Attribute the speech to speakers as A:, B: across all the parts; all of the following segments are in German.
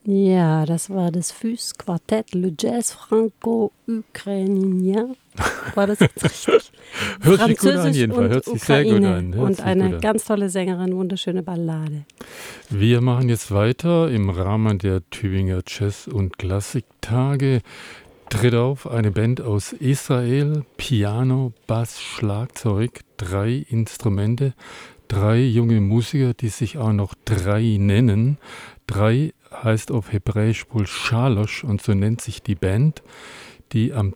A: Ja, das war das FUS Quartett, Le Jazz Franco-Ukrainien. War das jetzt richtig?
B: Hört sich gut an jeden Fall, hört sich sehr gut an.
A: Und eine ganz tolle Sängerin, wunderschöne Ballade.
B: Wir machen jetzt weiter im Rahmen der Tübinger Jazz- und Klassiktage. Tritt auf eine Band aus Israel, Piano, Bass, Schlagzeug, 3 Instrumente, 3 junge Musiker, die sich auch noch 3 nennen. 3 heißt auf Hebräisch wohl Shalosh und so nennt sich die Band, die am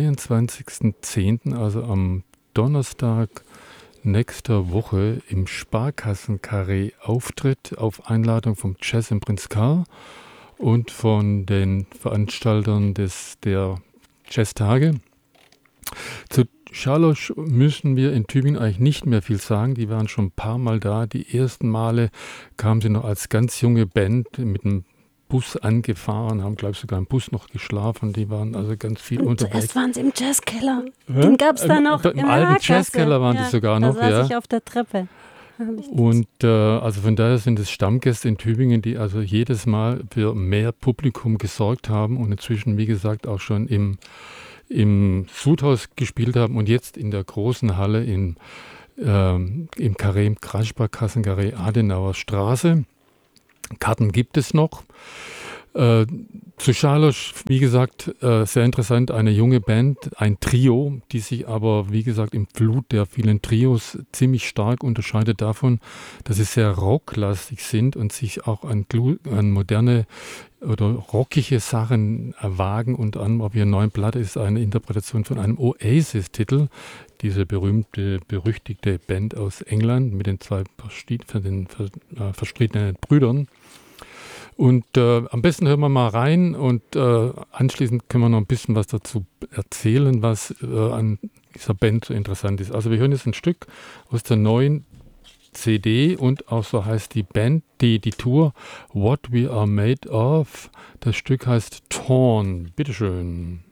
B: 22.10., also am Donnerstag nächster Woche im Sparkassenkarree auftritt, auf Einladung vom Jazz im Prinz Karl und von den Veranstaltern der Jazztage. Zu Shalosh müssen wir in Tübingen eigentlich nicht mehr viel sagen. Die waren schon ein paar Mal da. Die ersten Male kamen sie noch als ganz junge Band mit einem Bus angefahren, haben, glaube ich, sogar im Bus noch geschlafen. Die waren also ganz viel unterwegs.
A: Zuerst waren sie im Jazzkeller. Den gab es da noch
B: im alten Jazzkeller waren die sogar noch.
A: Da saß ich auf der Treppe.
B: Und also von daher sind es Stammgäste in Tübingen, die also jedes Mal für mehr Publikum gesorgt haben und inzwischen, wie gesagt, auch schon im Sudhaus gespielt haben und jetzt in der großen Halle im Carré, im Kreissparkassenkarree Adenauer Straße. Karten gibt es noch. Zu Shalosh, wie gesagt, sehr interessant, eine junge Band, ein Trio, die sich aber, wie gesagt, im Flut der vielen Trios ziemlich stark unterscheidet davon, dass sie sehr rocklastig sind und sich auch an moderne oder rockige Sachen wagen. Unter anderem auf ihrer neuen Platte ist eine Interpretation von einem Oasis-Titel, diese berüchtigte Band aus England mit den 2 verstrittenen Brüdern. Und am besten hören wir mal rein und anschließend können wir noch ein bisschen was dazu erzählen, was an dieser Band so interessant ist. Also wir hören jetzt ein Stück aus der neuen CD und auch so heißt die Band, die Tour What We Are Made Of. Das Stück heißt Torn. Bitteschön.